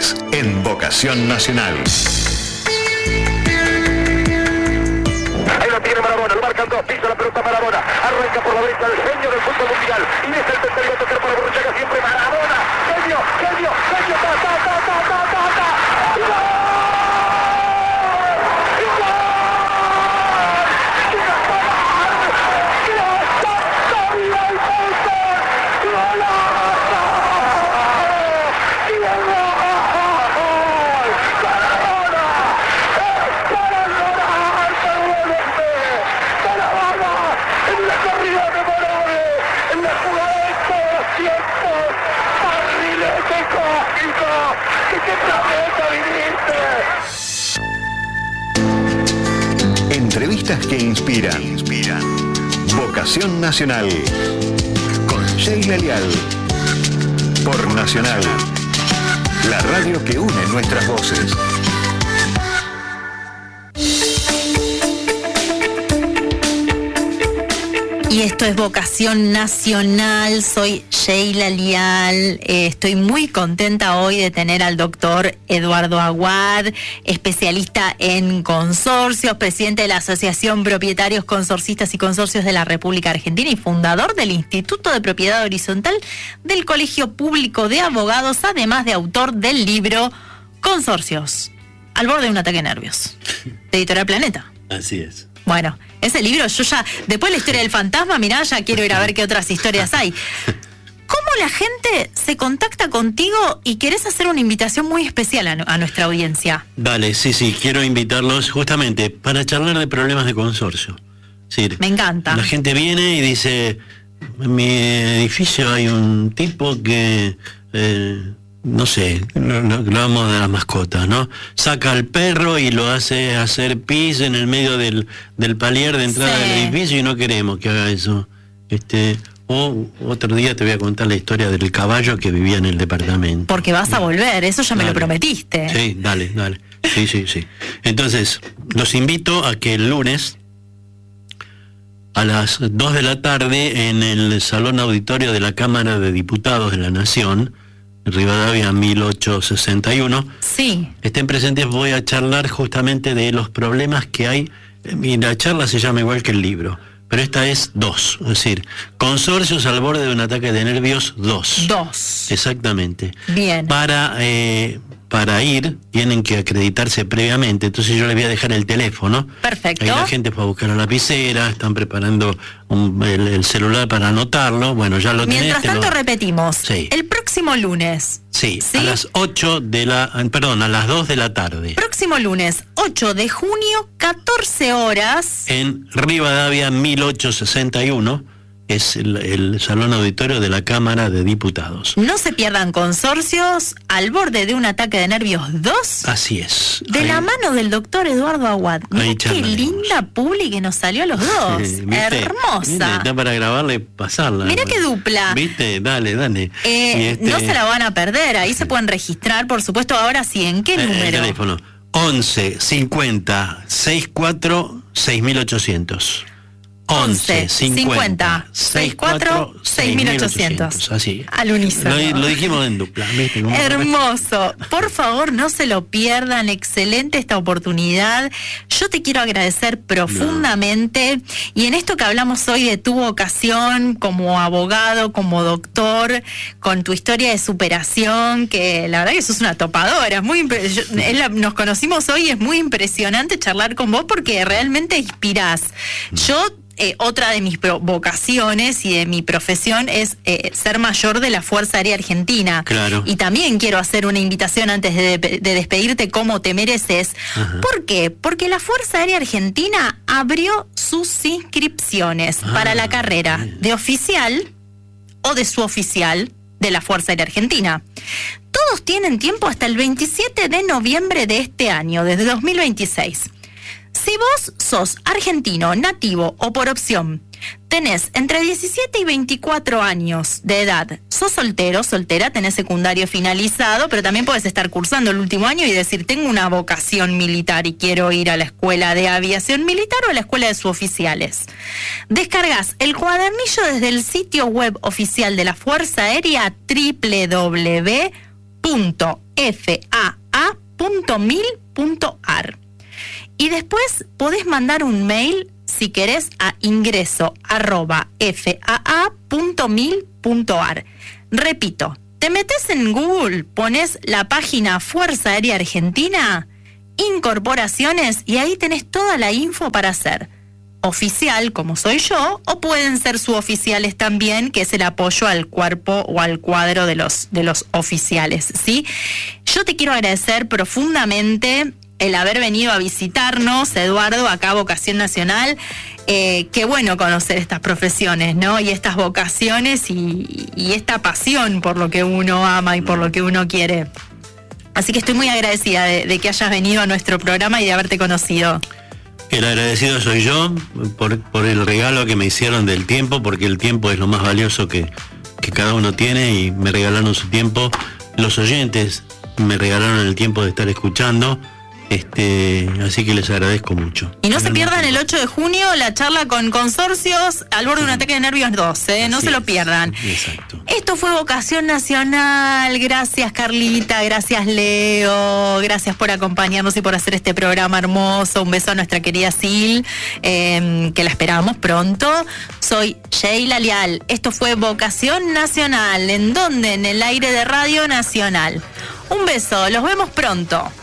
voces en Vocación Nacional. Ahí lo tiene Maradona, lo marcan dos, pisa la pelota Maradona, arranca por la derecha el genio del fútbol mundial, y es el tercero a tocar para Borruchaga, siempre Maradona, genio, Entrevistas que inspiran. Vocación Nacional. Con Sheila Lial. Por Nacional. La radio que une nuestras voces. Y esto es Vocación Nacional, soy Sheila Lial, estoy muy contenta hoy de tener al doctor Eduardo Aguad, especialista en consorcios, presidente de la Asociación Propietarios Consorcistas y Consorcios de la República Argentina y fundador del Instituto de Propiedad Horizontal del Colegio Público de Abogados, además de autor del libro Consorcios, al borde de un ataque de nervios, de Editorial Planeta. Así es. Bueno, ese libro yo ya, después de la historia del fantasma, mirá, ya quiero ir a ver qué otras historias hay. ¿Cómo la gente se contacta contigo y querés hacer una invitación muy especial a nuestra audiencia? Dale, sí, quiero invitarlos justamente para charlar de problemas de consorcio. Sí, me encanta. La gente viene y dice, en mi edificio hay un tipo que... no sé, lo hablamos de las mascotas, ¿no? Saca al perro y lo hace hacer pis en el medio del palier de entrada del edificio y no queremos que haga eso. O otro día te voy a contar la historia del caballo que vivía en el departamento. Porque vas a volver, eso ya me lo prometiste. Sí, dale. Sí. Entonces, los invito a que el lunes a las 2 de la tarde en el Salón Auditorio de la Cámara de Diputados de la Nación, Rivadavia 1861. Sí. Estén presentes, voy a charlar justamente de los problemas que hay. Y la charla se llama igual que el libro, pero esta es 2, es decir, consorcios al borde de un ataque de nervios 2. 2. Exactamente. Bien. Para ir, tienen que acreditarse previamente, entonces yo les voy a dejar el teléfono. Perfecto. Ahí la gente fue a buscar la lapicera, están preparando el celular para anotarlo, bueno, ya lo tenés. Mientras tanto repetimos, sí. El próximo lunes. Sí, a las 2 de la tarde. Próximo lunes, 8 de junio, 14 horas. En Rivadavia 1861. Es el Salón Auditorio de la Cámara de Diputados. No se pierdan consorcios al borde de un ataque de nervios 2. Así es. De la mano del doctor Eduardo Aguad. Mirá qué linda publi que nos salió a los dos. Hermosa. Está para grabarla y pasarla. Mirá qué dupla. ¿Viste? Dale. No se la van a perder. Ahí se pueden registrar, por supuesto. Ahora sí, ¿en qué número? El teléfono. 11 50 64 6800. 11 50 64 6800. Así. Al unísono. Lo dijimos en dupla. ¿Viste? Hermoso. Por favor, no se lo pierdan. Excelente esta oportunidad. Yo te quiero agradecer profundamente. Y en esto que hablamos hoy de tu vocación como abogado, como doctor, con tu historia de superación, que la verdad que sos una topadora. Nos conocimos hoy y es muy impresionante charlar con vos porque realmente inspirás. Yo otra de mis vocaciones y de mi profesión es ser mayor de la Fuerza Aérea Argentina. Claro. Y también quiero hacer una invitación antes de despedirte como te mereces. Ajá. ¿Por qué? Porque la Fuerza Aérea Argentina abrió sus inscripciones para la carrera de oficial o de suboficial de la Fuerza Aérea Argentina. Todos tienen tiempo hasta el 27 de noviembre de este año, desde 2026. Si vos sos argentino, nativo o por opción, tenés entre 17 y 24 años de edad, sos soltero, soltera, tenés secundario finalizado, pero también podés estar cursando el último año y decir, tengo una vocación militar y quiero ir a la escuela de aviación militar o a la escuela de suboficiales. Descargás el cuadernillo desde el sitio web oficial de la Fuerza Aérea, www.fuasaerea.com.ar. www.faa.mil.ar. Y después podés mandar un mail, si querés, a ingreso@faa.mil.ar. Repito, te metes en Google, pones la página Fuerza Aérea Argentina, incorporaciones, y ahí tenés toda la info para hacer oficial, como soy yo, o pueden ser suboficiales también, que es el apoyo al cuerpo o al cuadro de los oficiales, ¿sí? Yo te quiero agradecer profundamente el haber venido a visitarnos, Eduardo, acá a Vocación Nacional. Qué bueno conocer estas profesiones, ¿no? Y estas vocaciones y esta pasión por lo que uno ama y por lo que uno quiere. Así que estoy muy agradecida de que hayas venido a nuestro programa y de haberte conocido. El agradecido soy yo por el regalo que me hicieron del tiempo, porque el tiempo es lo más valioso que cada uno tiene, y me regalaron su tiempo. Los oyentes me regalaron el tiempo de estar escuchando. Así que les agradezco mucho. Y no se pierdan el 8 de junio la charla con Consorcios al borde de un ataque de nervios 2, no se lo pierdan. Exacto. Esto fue Vocación Nacional. Gracias, Carlita, gracias, Leo, gracias por acompañarnos y por hacer este programa hermoso. Un beso a nuestra querida Sil, que la esperamos pronto. Soy Sheila Leal. Esto fue Vocación Nacional. ¿En dónde? En el aire de Radio Nacional. Un beso, los vemos pronto.